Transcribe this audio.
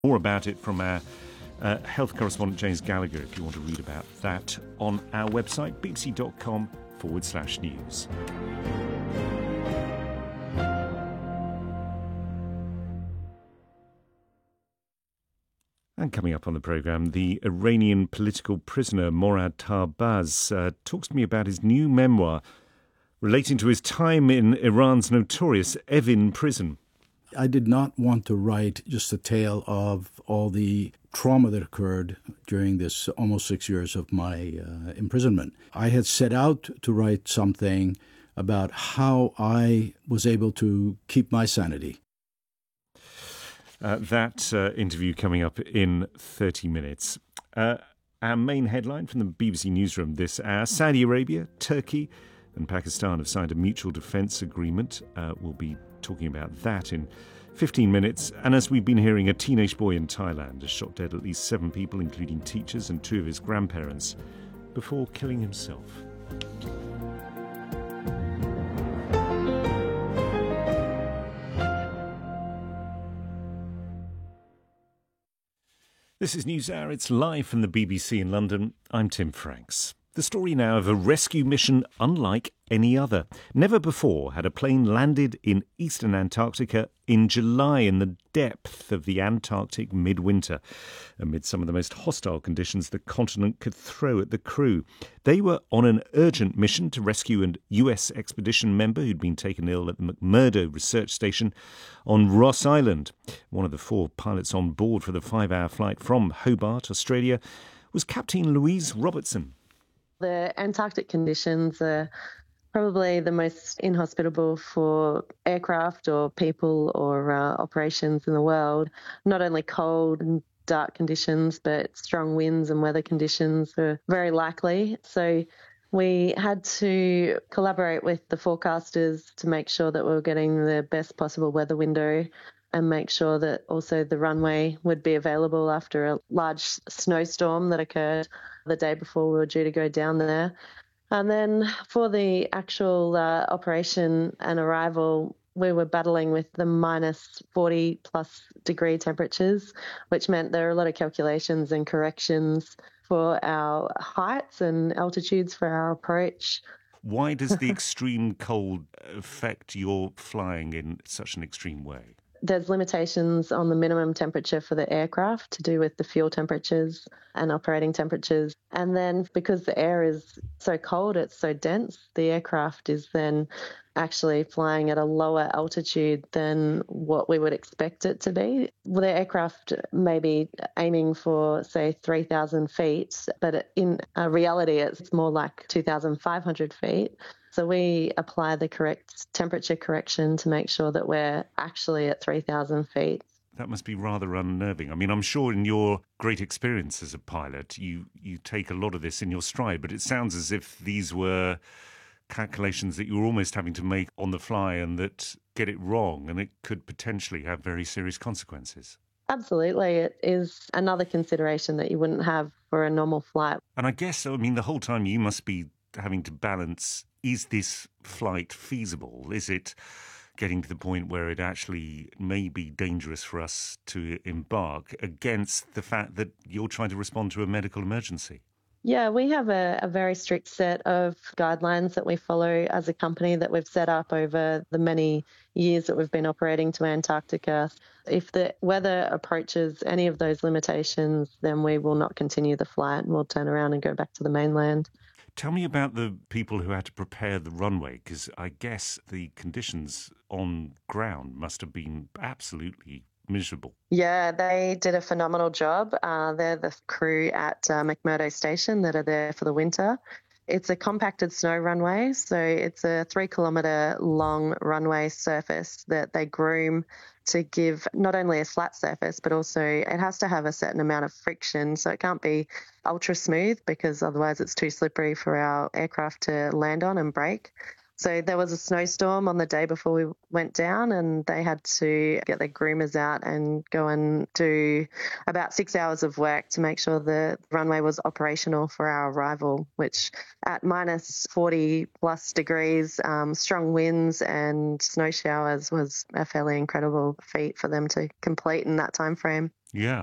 More about it from our health correspondent James Gallagher if you want to read about that on our website, bbc.com/news. And coming up on the programme, the Iranian political prisoner Morad Tahbaz talks to me about his new memoir relating to his time in Iran's notorious Evin prison. I did not want to write just a tale of all the trauma that occurred during this almost 6 years of my imprisonment. I had set out to write something about how I was able to keep my sanity. That interview coming up in 30 minutes. Our main headline from the BBC Newsroom this hour: Saudi Arabia, Turkey and Pakistan have signed a mutual defence agreement. We'll be talking about that in 15 minutes. And as we've been hearing, a teenage boy in Thailand has shot dead at least 7 people, including teachers and 2 of his grandparents, before killing himself. This is NewsHour. It's live from the BBC in London. I'm Tim Franks. The story now of a rescue mission unlike any other. Never before had a plane landed in eastern Antarctica in July, in the depth of the Antarctic midwinter, amid some of the most hostile conditions the continent could throw at the crew. They were on an urgent mission to rescue a US expedition member who'd been taken ill at the McMurdo Research Station on Ross Island. One of the 4 pilots on board for the 5-hour flight from Hobart, Australia, was Captain Louise Robertson. The Antarctic conditions are probably the most inhospitable for aircraft or people or operations in the world. Not only cold and dark conditions, but strong winds and weather conditions are very likely. So we had to collaborate with the forecasters to make sure that we were getting the best possible weather window and make sure that also the runway would be available after a large snowstorm that occurred the day before we were due to go down there. And then for the actual operation and arrival, we were battling with the minus 40 plus degree temperatures, which meant there were a lot of calculations and corrections for our heights and altitudes for our approach. Why does the extreme cold affect your flying in such an extreme way? There's limitations on the minimum temperature for the aircraft to do with the fuel temperatures and operating temperatures. And then because the air is so cold, it's so dense, the aircraft is then actually flying at a lower altitude than what we would expect it to be. Well, the aircraft may be aiming for, say, 3,000 feet, but in reality, it's more like 2,500 feet. So we apply the correct temperature correction to make sure that we're actually at 3,000 feet. That must be rather unnerving. I mean, I'm sure in your great experience as a pilot, you take a lot of this in your stride, but it sounds as if these were calculations that you were almost having to make on the fly and that get it wrong and it could potentially have very serious consequences. Absolutely. It is another consideration that you wouldn't have for a normal flight. And I guess, I mean, the whole time you must be having to balance, is this flight feasible? Is it getting to the point where it actually may be dangerous for us to embark, against the fact that you're trying to respond to a medical emergency? Yeah, we have a very strict set of guidelines that we follow as a company that we've set up over the many years that we've been operating to Antarctica. If the weather approaches any of those limitations, then we will not continue the flight and we'll turn around and go back to the mainland. Tell me about the people who had to prepare the runway, because I guess the conditions on ground must have been absolutely miserable. Yeah, they did a phenomenal job. They're the crew at McMurdo Station that are there for the winter. It's a compacted snow runway, so it's a 3-kilometre long runway surface that they groom to give not only a flat surface, but also it has to have a certain amount of friction. So it can't be ultra smooth because otherwise it's too slippery for our aircraft to land on and brake. So there was a snowstorm on the day before we went down and they had to get their groomers out and go and do about 6 hours of work to make sure the runway was operational for our arrival, which at minus 40 plus degrees, strong winds and snow showers was a fairly incredible feat for them to complete in that time frame. Yeah.